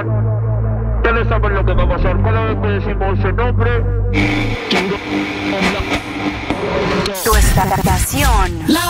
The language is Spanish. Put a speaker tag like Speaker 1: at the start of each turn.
Speaker 1: Ustedes saben lo que va a pasar cada vez que decimos ese nombre.
Speaker 2: Tu estación.